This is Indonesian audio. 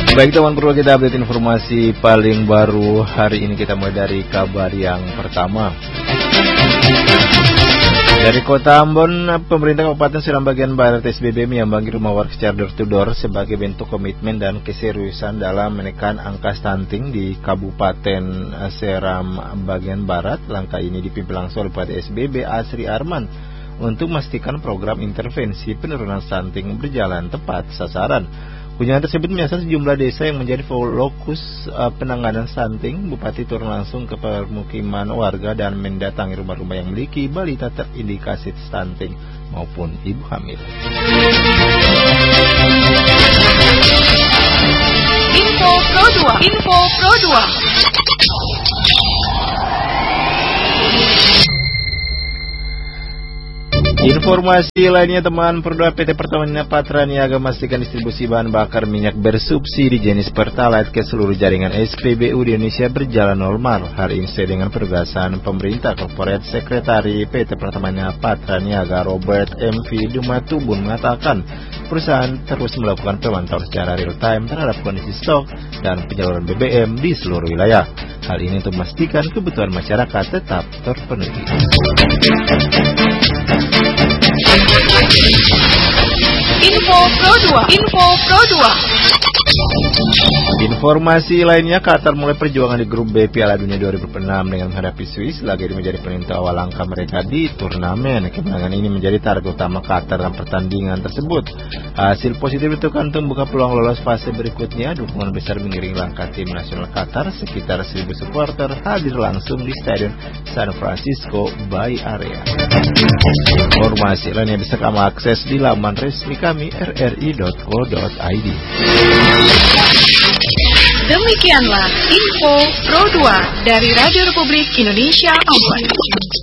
Baik teman, perlu kita update informasi paling baru hari ini. Kita mulai dari kabar yang pertama. Dari Kota Ambon, pemerintah Kabupaten Seram bagian Barat SBB menyambangi rumah warga secara door to door sebagai bentuk komitmen dan keseriusan dalam menekan angka stunting di Kabupaten Seram bagian Barat. Langkah ini dipimpin langsung oleh Bupati SBB Asri Arman untuk memastikan program intervensi penurunan stunting berjalan tepat sasaran. Kunjungan tersebut menyasar sejumlah desa yang menjadi fokus penanganan stunting. Bupati turun langsung ke permukiman warga dan mendatangi rumah-rumah yang memiliki balita terindikasi stunting maupun ibu hamil. Info Pro 2. Informasi lainnya teman, Perda PT Pertamina Patraniaga memastikan distribusi bahan bakar minyak bersubsidi jenis Pertalite ke seluruh jaringan SPBU di Indonesia berjalan normal. Hari ini sesuai dengan penugasan pemerintah. Corporate Sekretari PT Pertamina Patraniaga Robert MV Dumatubun mengatakan perusahaan terus melakukan pemantauan secara real time terhadap kondisi stok dan penyaluran BBM di seluruh wilayah. Hal ini untuk memastikan kebutuhan masyarakat tetap terpenuhi. Info Pro 2. Informasi lainnya, Qatar mulai perjuangan di grup B Piala Dunia 2006 dengan menghadapi Swiss. Laga ini menjadi penentu awal langkah mereka di turnamen. Kemenangan ini menjadi target utama Qatar dalam pertandingan tersebut. Hasil positif itu kan membuka peluang lolos fase berikutnya. Dukungan besar mengiringi langkah tim nasional Qatar. Sekitar 1.000 supporter hadir langsung di Stadion San Francisco Bay Area. Informasi lainnya bisa kamu akses di laman resmi kami rri.co.id. Demikianlah Info Pro 2 dari Radio Republik Indonesia Ambon.